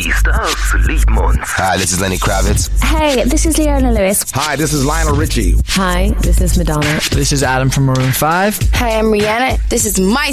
artista Sleepmond. Hi, this is Lenny Kravitz. Hey, this is Leona Lewis. Hi, this is Lionel Richie. Hi, this is Madonna. This is Adam from Maroon 5. Hi, I'm Rihanna. This is my